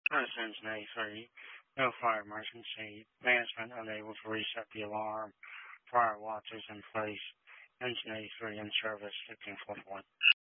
Press engine A3. No fire emergency. Management unable to reset the alarm. Fire watches in place. Engine A3 in service 1541.